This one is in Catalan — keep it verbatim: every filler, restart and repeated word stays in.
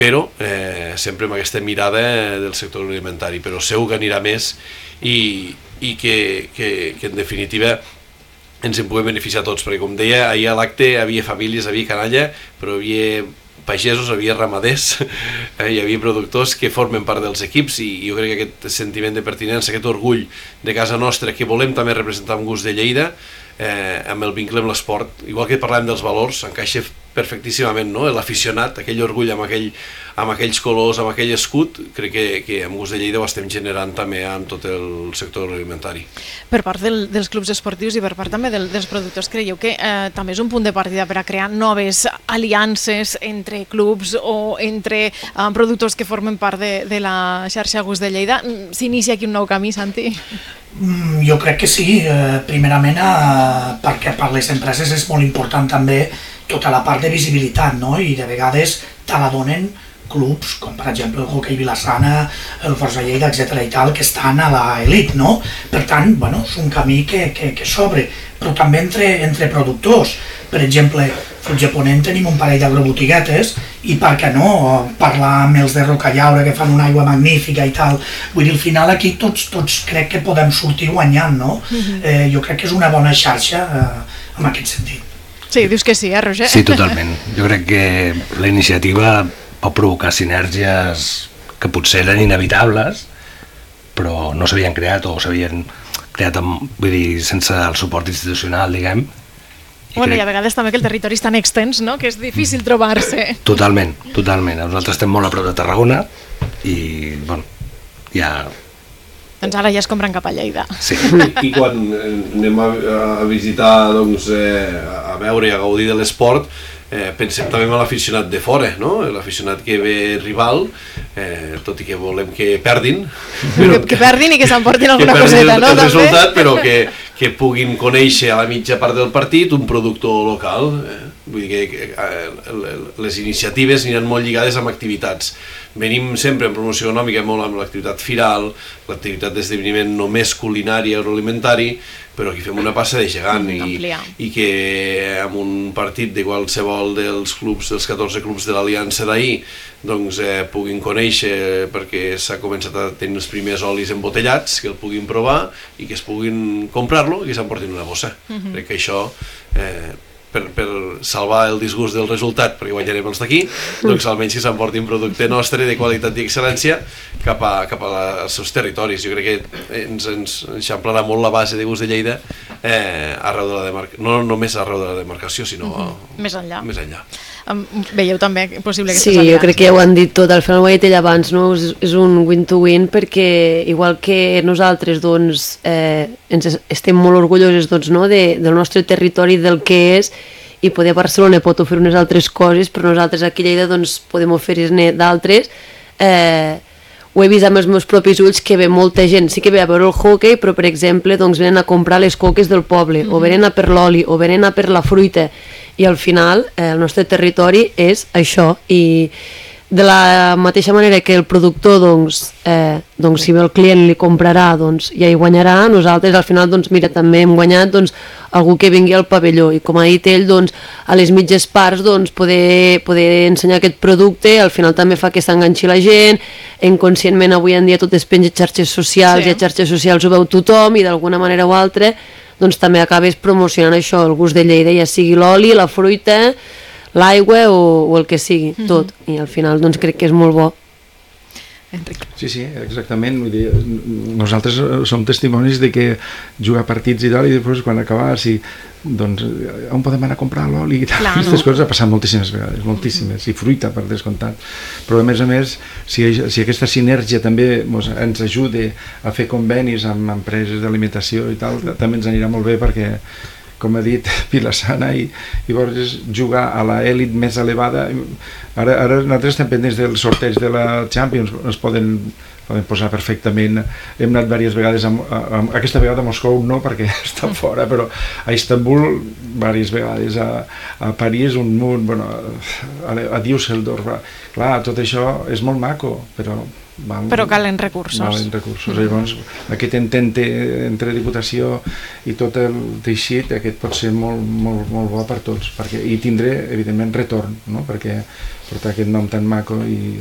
però eh, sempre amb aquesta mirada del sector alimentari, però segur que anirà més i, i que, que, que en definitiva ens en puguem beneficiar tots, perquè com deia, ahir a l'acte hi havia famílies, hi havia canalla, però hi havia pagesos, hi havia ramaders, eh, hi havia productors que formen part dels equips i jo crec que aquest sentiment de pertinença, aquest orgull de casa nostra que volem també representar amb gust de Lleida, eh, amb el vincle amb l'esport, igual que parlem dels valors, encaixa perfectíssimament, no? L'aficionat, aquell orgull amb, aquell, amb aquells colors, amb aquell escut, crec que, que amb gust de Lleida ho estem generant també amb tot el sector alimentari. Per part del, dels clubs esportius i per part també del, dels productors, creieu que eh, també és un punt de partida per a crear noves aliances entre clubs o entre eh, productors que formen part de, de la xarxa Gust de Lleida? S'inicia aquí un nou camí, Santi? Mm, jo crec que sí, eh, primerament eh, perquè per les empreses és molt important també tota la part de visibilitat, no? I de vegades te la donen clubs com per exemple el Hockey Vila-sana, el Força Lleida, etcètera i tal, que estan a l'elit, no? Per tant, bueno, és un camí que, que, que s'obre, però també entre, entre productors. Per exemple, al Japonent tenim un parell d'agrobotiguetes i per què no parlar amb els de Rocallaura que fan una aigua magnífica i tal. Vull dir, al final aquí tots, tots crec que podem sortir guanyant, no? Uh-huh. eh, jo crec que és una bona xarxa eh, en aquest sentit. Sí, dius que sí, eh, Roger? Sí, totalment. Jo crec que la iniciativa pot provocar sinergies que potser eren inevitables, però no s'havien creat o s'havien creat amb, vull dir, sense el suport institucional, diguem. I bueno, crec... i a vegades també que el territori és tan extens, no?, que és difícil trobar-se. Totalment, totalment. Nosaltres estem molt a prop de Tarragona i, bueno, ja... Doncs ara ja es compren cap a Lleida. Sí. I, i quan anem a, a visitar, doncs, eh, a veure i a gaudir de l'esport, eh, pensem també en l'aficionat de fora, no? L'aficionat que ve rival, eh, tot i que volem que perdin. Però, que, que perdin i que s'emportin alguna coseta, no? El, el resultat, però que, que puguin conèixer a la mitja part del partit un productor local. Eh? Vull dir que eh, les iniciatives aniran molt lligades amb activitats. Venim sempre en promoció econòmica molt amb l'activitat firal, l'activitat d'esdeveniment només culinari, agroalimentari, però aquí fem una passa de gegant i, i que amb un partit de qualsevol dels clubs, dels catorze clubs de l'Aliança d'ahir, doncs eh, puguin conèixer perquè s'ha començat a tenir els primers olis embotellats, que el puguin provar i que es puguin comprar-lo i que s'emportin una bossa. Uh-huh. Crec que això... Eh, Per, per salvar el disgust del resultat, perquè guanyarem els d'aquí, doncs almenys que s'emportin producte nostre de qualitat i excel·lència cap, a, cap a la, als seus territoris. Jo crec que ens, ens eixamplarà molt la base de Gust de Lleida eh, arreu de la demarcació, no només arreu de la demarcació, sinó uh-huh. més enllà. Més enllà. Um, veieu també possible aquestes sí, aliances? Sí, jo crec que ja ho han dit tot, al final ho he dit ell abans, no? és, és un win-to-win perquè igual que nosaltres doncs, eh, ens estem molt orgullosos doncs, no? de, del nostre territori, del que és, i poder Barcelona pot oferir unes altres coses, però nosaltres aquí a Lleida doncs, podem oferir-ne d'altres. Eh, ho he vist amb els meus propis ulls que ve molta gent, sí que ve a veure el hockey, però per exemple doncs, venen a comprar les coques del poble, mm-hmm. o venen a per l'oli, o venen a per la fruita, i al final eh, el nostre territori és això, i de la mateixa manera que el productor doncs, eh, doncs, si bé el client li comprarà doncs, ja hi guanyarà, nosaltres al final doncs, mira, també hem guanyat doncs, algú que vingui al pavelló i com ha dit ell doncs, a les mitges parts doncs, poder, poder ensenyar aquest producte al final també fa que s'enganxi la gent, inconscientment avui en dia tot es penja a xarxes socials, sí. I a xarxes socials ho veu tothom i d'alguna manera o altra doncs, també acabes promocionant això, el Gust de Lleida, ja sigui l'oli, la fruita, l'aigua o, o el que sigui, mm-hmm. tot, i al final doncs crec que és molt bo. Enric. Sí, sí, exactament. Vull dir, nosaltres som testimonis de que jugar partits i tal, i després quan acabar, si, doncs, on podem anar a comprar l'oli i tal, Clar, aquestes no? coses ha passat moltíssimes vegades, moltíssimes, i fruita per descomptat. Però a més a més, si, si aquesta sinergia també mos, ens ajuda a fer convenis amb empreses d'alimentació i tal, també ens anirà molt bé perquè com ha dit Vila-sana, i, i vols jugar a l'elit més elevada. Ara, ara nosaltres estem pendents del sorteig de la Champions, es poden, poden posar perfectament. Hem anat diverses vegades, a, a, a, aquesta vegada a Moscou no, perquè està fora, però a Istanbul diverses vegades, a, a París un munt, bueno, a, a Düsseldorf. Clar, tot això és molt maco, però... Val, però calen recursos. Calen recursos. Mm-hmm. Llavors, aquest entente entre Diputació i tot el teixit, aquest pot ser molt, molt, molt bo per tots, perquè hi tindré, evidentment, retorn, no? Perquè portar aquest nom tan maco i